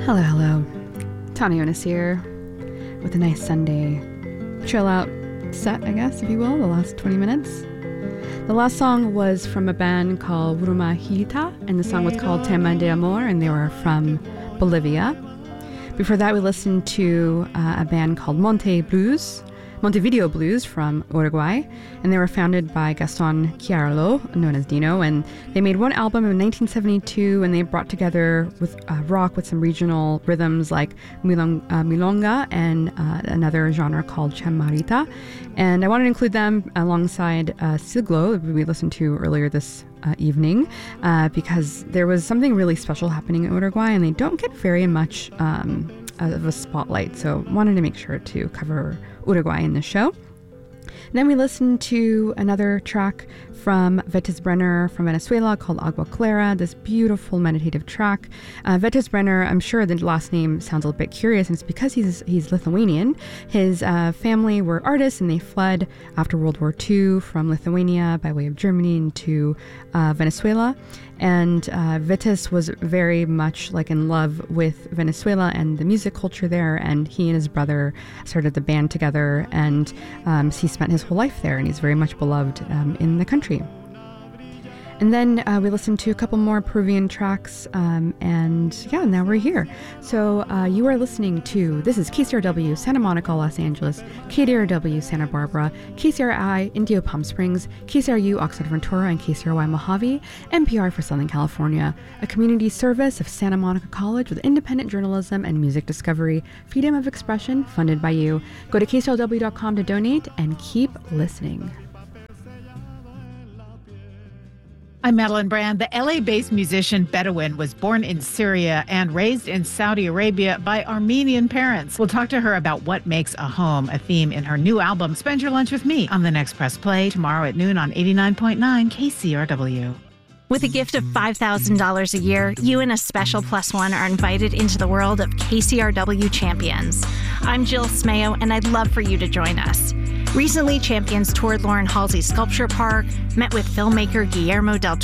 Hello, hello. Tanya Onis here with a nice Sunday chill out set, I guess, if you will, the last 20 minutes. The last song was from a band called Bruma Hilita, and the song was called Tema de Amor, and they were from Bolivia. Before that, we listened to a band called Montevideo Blues from Uruguay, and they were founded by Gaston Chiarlo, known as Dino, and they made one album in 1972, and they brought together with rock with some regional rhythms like milonga and another genre called chamarita. And I wanted to include them alongside Siglo, that we listened to earlier this evening, because there was something really special happening in Uruguay, and they don't get very much of a spotlight, so wanted to make sure to cover Uruguay in the show. Then we listened to another track from Vetus Brenner from Venezuela called Agua Clara, this beautiful meditative track. Vetus Brenner, I'm sure the last name sounds a little bit curious, and it's because he's Lithuanian. His family were artists, and they fled after World War II from Lithuania by way of Germany into Venezuela. And Vetus was very much like in love with Venezuela and the music culture there, and he and his brother started the band together, and he spent his whole life there, and he's very much beloved in the country. And then we listened to a couple more Peruvian tracks, and yeah, now we're here. So you are listening to, this is KCRW Santa Monica, Los Angeles, KDRW Santa Barbara, KCRI Indio Palm Springs, KCRU Oxnard Ventura, and KCRY Mojave, NPR for Southern California, a community service of Santa Monica College with independent journalism and music discovery, freedom of expression, funded by you. Go to KCRW.com to donate and keep listening. I'm Madeline Brand. The LA-based musician Bedouin was born in Syria and raised in Saudi Arabia by Armenian parents. We'll talk to her about what makes a home, a theme in her new album, Spend Your Lunch With Me, on the next Press Play tomorrow at noon on 89.9 KCRW. With a gift of $5,000 a year, you and a special plus one are invited into the world of KCRW Champions. I'm Jill Smayo, and I'd love for you to join us. Recently, Champions toured Lauren Halsey's Sculpture Park, met with filmmaker Guillermo del